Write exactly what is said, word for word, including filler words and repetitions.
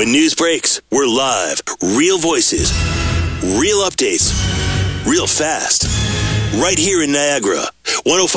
When news breaks, we're live. Real voices, real updates, real fast. Right here in Niagara. one oh five